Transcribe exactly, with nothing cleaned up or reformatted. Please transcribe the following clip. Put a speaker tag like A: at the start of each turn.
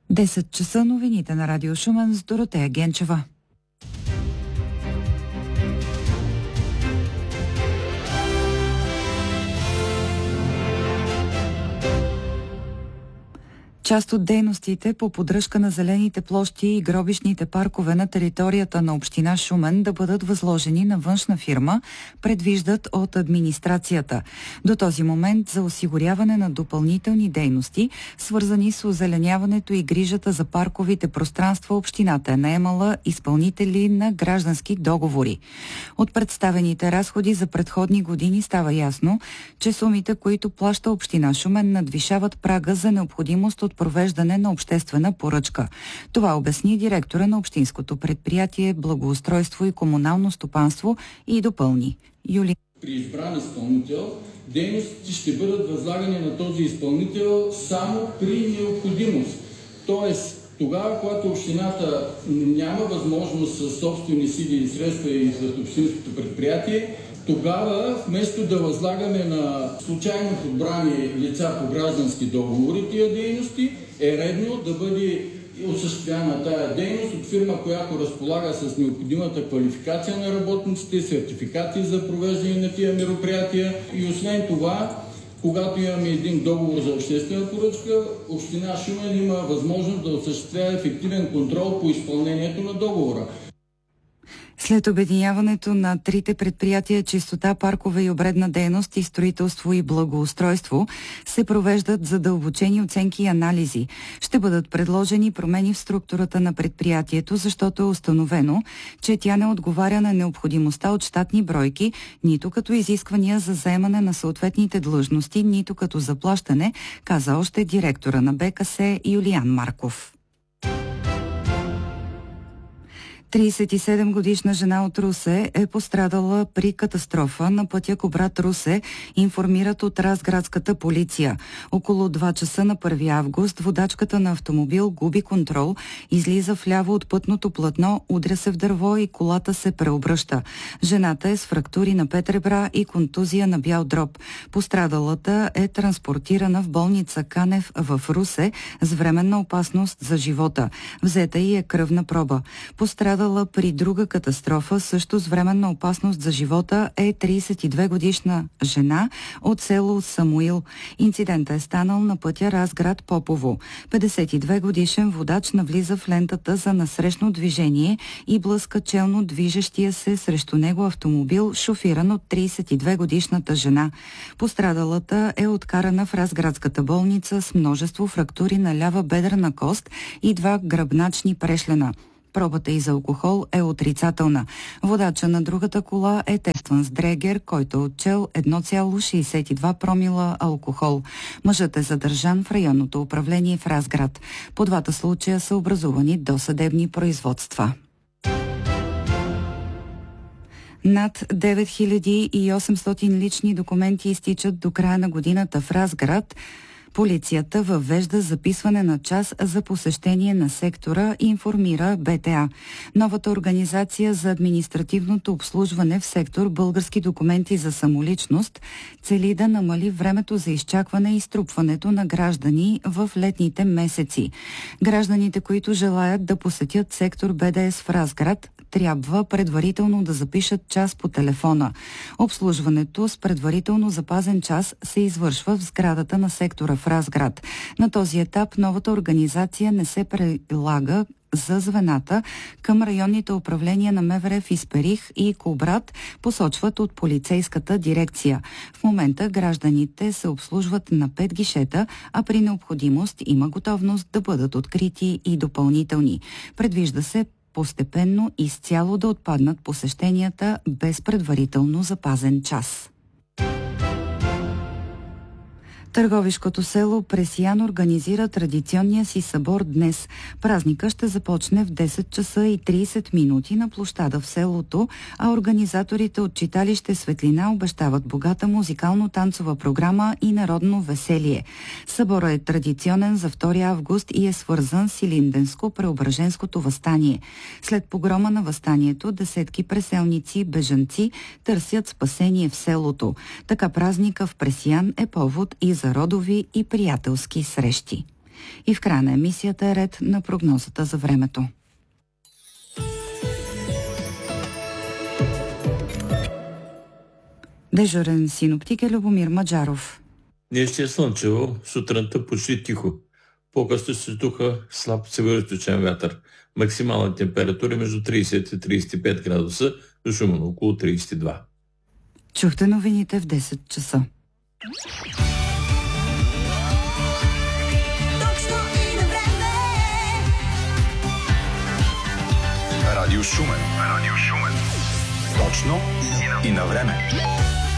A: десет часа новините на Радио Шумен с Доротея Генчева. Част от дейностите по поддръжка на зелените площи и гробищните паркове на територията на община Шумен да бъдат възложени на външна фирма, предвиждат от администрацията. До този момент за осигуряване на допълнителни дейности, свързани с озеленяването и грижата за парковите пространства, общината е наемала изпълнители на граждански договори. От представените разходи за предходни години става ясно, че сумите, които плаща община Шумен, надвишават прага за необходимост от провеждане на обществена поръчка. Това обясни директора на общинското предприятие Благоустройство и комунално стопанство и допълни. Юли.
B: При избран изпълнител дейностите ще бъдат възлагани на този изпълнител само при необходимост. Тоест, тогава, когато общината няма възможност със собствени сили и средства и с общинското предприятие, тогава, вместо да възлагаме на случайно подбрани лица по граждански договори тия дейности, е редно да бъде осъществявана тая дейност от фирма, която разполага с необходимата квалификация на работниците, сертификати за провеждане на тия мероприятия и освен това, когато имаме един договор за обществена поръчка, община Шумен има възможност да осъществява ефективен контрол по изпълнението на договора.
A: След обединяването на трите предприятия чистота, паркове и обредна дейност и строителство и благоустройство се провеждат задълбочени оценки и анализи. Ще бъдат предложени промени в структурата на предприятието, защото е установено, че тя не отговаря на необходимостта от щатни бройки, нито като изисквания за заемане на съответните длъжности, нито като заплащане, каза още директора на БКС Юлиян Марков. тридесет и седем годишна жена от Русе е пострадала при катастрофа на пътя Кубрат-Русе, информират от Разградската полиция. Около два часа на първи август водачката на автомобил губи контрол, излиза вляво от пътното платно, удря се в дърво и колата се преобръща. Жената е с фрактури на пет ребра и контузия на бял дроб. Пострадалата е транспортирана в болница Канев в Русе с временна опасност за живота. Взета й е кръвна проба. Пострадала при друга катастрофа, също с временна опасност за живота, е тридесет и две годишна жена от село Самуил. Инцидентът е станал на пътя Разград-Попово. петдесет и две годишен водач навлиза в лентата за насрещно движение и блъска челно движещия се срещу него автомобил, шофиран от тридесет и две годишната жена. Пострадалата е откарана в Разградската болница с множество фрактури на лява бедрена кост и два гръбначни прешлена. Пробата и за алкохол е отрицателна. Водача на другата кола е тестван с дрегер, който е отчел едно цяло шейсет и два промила алкохол. Мъжът е задържан в районното управление в Разград. По двата случая са образувани досъдебни производства. Над девет хиляди и осемстотин лични документи изтичат до края на годината в Разград. Полицията въвежда записване на час за посещение на сектора и информира БТА. Новата организация за административното обслужване в сектор български документи за самоличност цели да намали времето за изчакване и струпването на граждани в летните месеци. Гражданите, които желаят да посетят сектор БДС в Разград, трябва предварително да запишат час по телефона. Обслужването с предварително запазен час се извършва в сградата на сектора в Разград. На този етап новата организация не се прилага за звената към районните управления на МВР в Исперих и Кубрат, посочват от полицейската дирекция. В момента гражданите се обслужват на пет гишета, а при необходимост има готовност да бъдат открити и допълнителни. Предвижда се постепенно изцяло да отпаднат посещенията без предварително запазен час. Търговишкото село Пресиян организира традиционния си събор днес. Празника ще започне в десет часа и тридесет минути на площада в селото, а организаторите от читалище Светлина обещават богата музикално-танцова програма и народно веселие. Съборът е традиционен за втори август и е свързан с Илинденско-Преображенското въстание. След погрома на въстанието, десетки преселници, бежанци търсят спасение в селото. Така празника в Пресиян е повод и за родови и приятелски срещи. И в края на емисията е ред на прогнозата за времето. Дежурен синоптик е Любомир Маджаров.
C: Днес ще е слънчево, сутринта почти тихо. По-късно се духа слаб североизточен вятър. Максимална температура между трийсет и трийсет и пет градуса, до Шумен около трийсет и два.
A: Чухте новините в десет часа.
D: Радио Шумен. Радио Шумен. Точно и на време.